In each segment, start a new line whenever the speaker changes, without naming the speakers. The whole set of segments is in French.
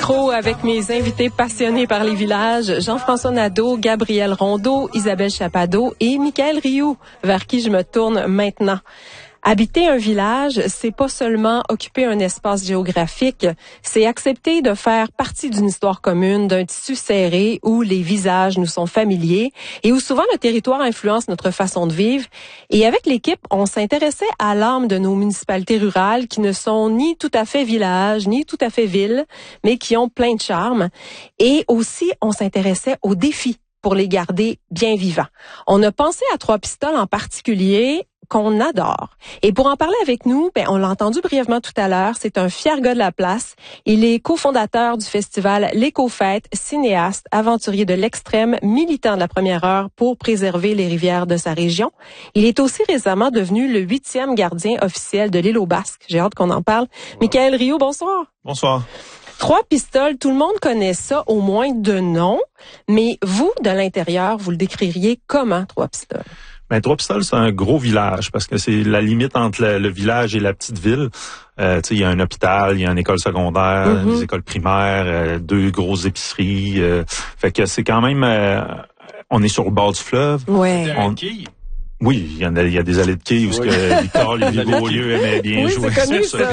micro avec mes invités passionnés par les villages, Jean-François Nadeau, Gabriel Rondeau, Isabelle Chapadeau et Michaël Rioux, vers qui je me tourne maintenant. Habiter un village, c'est pas seulement occuper un espace géographique, c'est accepter de faire partie d'une histoire commune, d'un tissu serré où les visages nous sont familiers et où souvent le territoire influence notre façon de vivre. Et avec l'équipe, on s'intéressait à l'âme de nos municipalités rurales qui ne sont ni tout à fait villages, ni tout à fait villes, mais qui ont plein de charme. Et aussi, on s'intéressait aux défis pour les garder bien vivants. On a pensé à Trois-Pistoles en particulier, qu'on adore. Et pour en parler avec nous, on l'a entendu brièvement tout à l'heure, c'est un fier gars de la place. Il est cofondateur du festival L'Éco-Fête, cinéaste, aventurier de l'extrême, militant de la première heure pour préserver les rivières de sa région. Il est aussi récemment devenu le 8e gardien officiel de l'île aux Basques. J'ai hâte qu'on en parle. Michaël Rioux, bonsoir.
Bonsoir.
Trois-Pistoles, tout le monde connaît ça au moins de nom, mais vous, de l'intérieur, vous le décririez comment, Trois-Pistoles?
Ben, Trois-Pistoles, c'est un gros village parce que c'est la limite entre le village et la petite ville. Il y a un hôpital, il y a une école secondaire, des écoles primaires, 2 grosses épiceries. Fait que c'est quand même... on est sur le bord du fleuve.
Ouais.
Oui, il y a des allées de quilles où Victor Lévy-Beaulieu aimait bien jouer.
Oui, c'est connu, ça.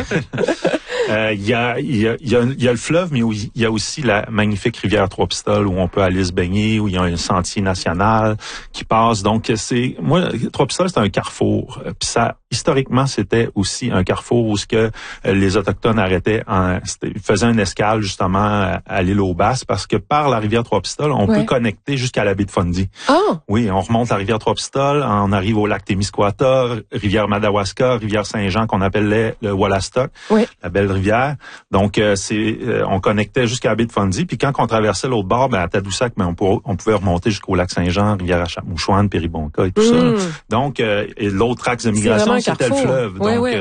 Il y a le fleuve, mais il y a aussi la magnifique rivière Trois-Pistoles où on peut aller se baigner, où il y a un sentier national qui passe. Donc, Trois-Pistoles, c'est un carrefour. Puis ça, historiquement, c'était aussi un carrefour où les Autochtones arrêtaient, faisaient une escale, justement, à l'île aux Basses, parce que par la rivière Trois-Pistoles, on peut connecter jusqu'à la baie de Fundy.
Oh.
Oui, on remonte la rivière Trois-Pistoles, on arrive au lac Témiscouata, rivière Madawaska, rivière Saint-Jean, qu'on appelait le Wallastock, la belle rivière. Donc, on connectait jusqu'à la baie de Fundy. Puis quand on traversait l'autre bord, à Tadoussac, on pouvait remonter jusqu'au lac Saint-Jean, rivière Achapmouchouane, Péribonka et tout ça. Donc, et l'autre axe de migration, c'était le fleuve.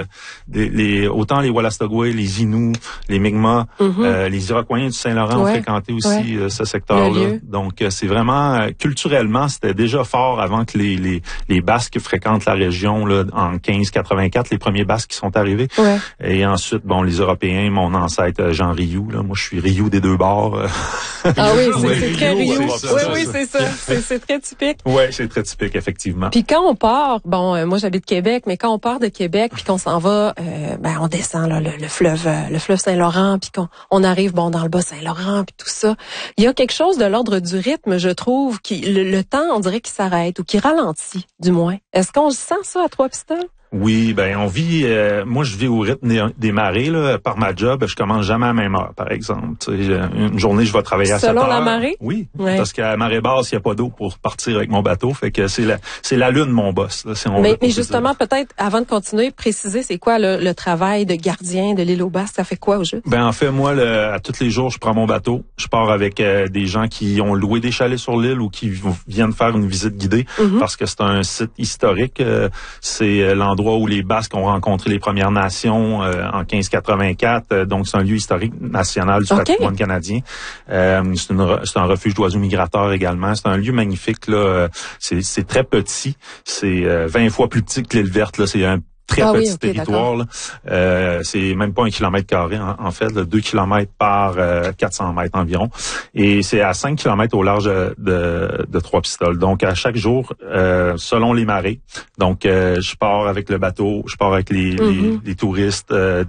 Donc, autant les Wallastogway, les Inuits, les Mi'kmaq, les Iroquois du Saint-Laurent ont fréquenté aussi ce secteur-là. Donc, c'est vraiment, culturellement, c'était déjà fort avant que les Basques fréquentent la région là, en 1584, les premiers Basques qui sont arrivés. Et ensuite, les Européens, mon ancêtre Jean Rioux, là, moi je suis Rioux des deux bords.
Ah oui, c'est très Rioux. Oui, c'est ça. C'est très typique.
Oui, c'est très typique, effectivement.
Puis quand on part, moi j'habite Québec, mais quand on part de Québec puis qu'on s'en va, on descend là, le fleuve Saint-Laurent, puis qu'on arrive dans le Bas-Saint-Laurent puis tout ça, il y a quelque chose de l'ordre du rythme, je trouve, qui le temps, on dirait qu'il s'arrête ou qu'il ralentit, du moins. Est-ce qu'on sent ça à Trois-Pistoles?
Oui, on vit. Moi, je vis au rythme des marées là. Par ma job, je commence jamais à la même heure, par exemple. Une journée, je vais travailler à 7 heures.
Selon la marée?
Oui, parce qu'à marée basse, il y a pas d'eau pour partir avec mon bateau. Fait que c'est la lune, mon boss. Là,
mais justement, peut-être avant de continuer, préciser, c'est quoi le travail de gardien de l'île aux Basques? Ça fait quoi au juste?
En fait, moi, à tous les jours, je prends mon bateau. Je pars avec des gens qui ont loué des chalets sur l'île ou qui viennent faire une visite guidée parce que c'est un site historique. C'est l'endroit où les Basques ont rencontré les Premières Nations en 1584. Donc, c'est un lieu historique national du patrimoine canadien. C'est un refuge d'oiseaux migrateurs également. C'est un lieu magnifique. Là. C'est très petit. C'est 20 fois plus petit que l'île verte. Là. C'est un très petit territoire. Là. C'est même pas 1 kilomètre carré, en fait. Là, 2 kilomètres par 400 mètres environ. Et c'est à 5 kilomètres au large de Trois-Pistoles. Donc, à chaque jour, selon les marées. Donc, je pars avec le bateau, je pars avec les touristes,